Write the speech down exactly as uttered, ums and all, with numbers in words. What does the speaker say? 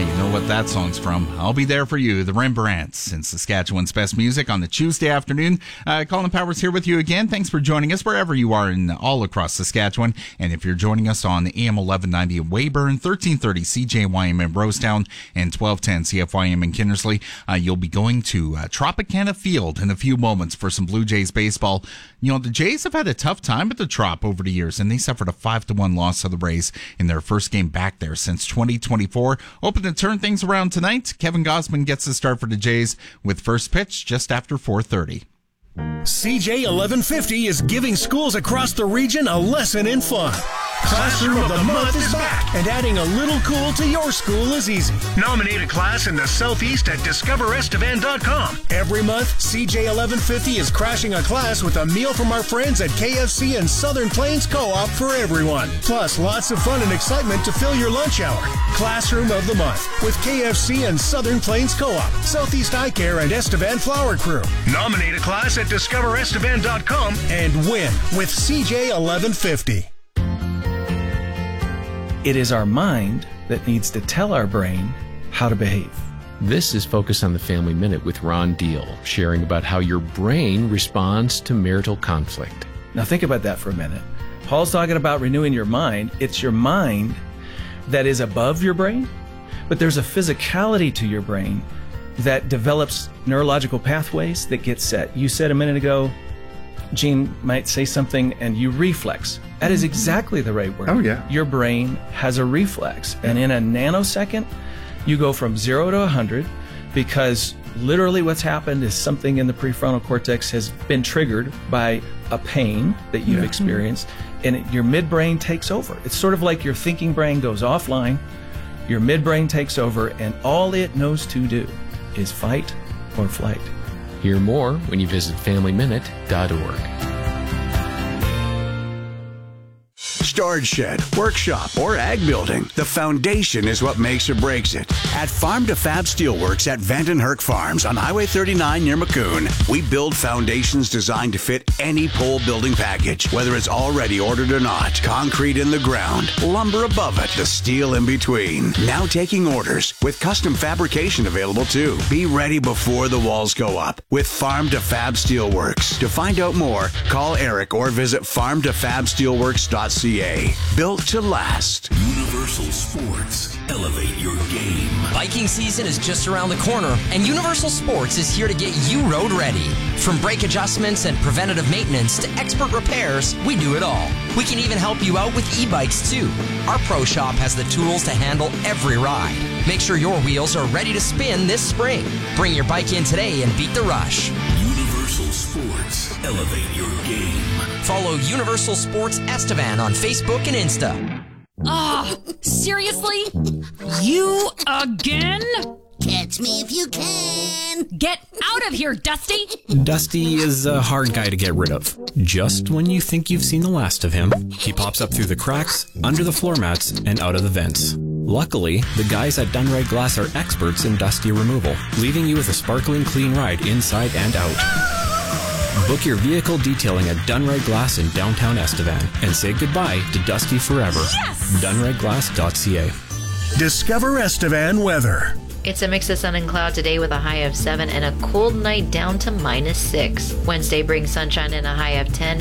you know what that song's from. I'll Be There For You, the Rembrandts, and Saskatchewan's best music on the Tuesday afternoon. Uh, Colin Powers here with you again. Thanks for joining us wherever you are in all across Saskatchewan. And if you're joining us on A M eleven ninety in Weyburn, thirteen thirty C J Y M in Rosetown, and twelve ten C F Y M in Kinnersley, uh, you'll be going to uh, Tropicana Field in a few moments for some Blue Jays baseball. You know, the Jays have had a tough time at the Trop over the years, and they suffered a five to one loss to the Rays in their first game back there since twenty twenty-four. Hoping to turn things around tonight. Kevin Gausman gets the start for the Jays with first pitch just after four thirty. C J eleven fifty is giving schools across the region a lesson in fun. Classroom of the Month is back, and adding a little cool to your school is easy. Nominate a class in the Southeast at discover estevan dot com. Every month, C J eleven fifty is crashing a class with a meal from our friends at K F C and Southern Plains Co-op for everyone. Plus, lots of fun and excitement to fill your lunch hour. Classroom of the Month with K F C and Southern Plains Co-op, Southeast Eye Care, and Estevan Flower Crew. Nominate a class at discover estevan dot com and win with C J eleven fifty. It is our mind that needs to tell our brain how to behave. This is Focus on the Family Minute with Ron Deal, sharing about how your brain responds to marital conflict. Now think about that for a minute. Paul's talking about renewing your mind. It's your mind that is above your brain, but there's a physicality to your brain that develops neurological pathways that get set. You said a minute ago, Gene might say something and you reflex. That is exactly the right word. Oh, yeah. Your brain has a reflex. And in a nanosecond, you go from zero to one hundred because literally what's happened is something in the prefrontal cortex has been triggered by a pain that you've Yeah. experienced, and it, your midbrain takes over. It's sort of like your thinking brain goes offline, your midbrain takes over, and all it knows to do is fight or flight. Hear more when you visit family minute dot org. Storage shed, workshop, or ag building. The foundation is what makes or breaks it. At Farm to Fab Steelworks at Vandenherk Farms on Highway thirty-nine near Maccoon, we build foundations designed to fit any pole building package, whether it's already ordered or not. Concrete in the ground, lumber above it, the steel in between. Now taking orders with custom fabrication available too. Be ready before the walls go up with Farm to Fab Steelworks. To find out more, call Eric or visit farm to fab steelworks dot c a. Built to last. Universal Sports. Elevate your game. Biking season is just around the corner, and Universal Sports is here to get you road ready. From brake adjustments and preventative maintenance to expert repairs, we do it all. We can even help you out with e-bikes too. Our pro shop has the tools to handle every ride. Make sure your wheels are ready to spin this spring. Bring your bike in today and beat the rush. Universal Sports. Elevate your game. Follow Universal Sports Estevan on Facebook and Insta. Ah, oh, seriously? You again? Catch me if you can. Get out of here, Dusty. Dusty is a hard guy to get rid of. Just when you think you've seen the last of him, he pops up through the cracks, under the floor mats, and out of the vents. Luckily, the guys at Dunride Glass are experts in dusty removal, leaving you with a sparkling clean ride inside and out. Book your vehicle detailing at Dunride Glass in downtown Estevan and say goodbye to Dusty forever. Yes! dunride glass dot c a. Discover Estevan weather. It's a mix of sun and cloud today with a high of seven and a cold night down to minus six. Wednesday brings sunshine and a high of ten.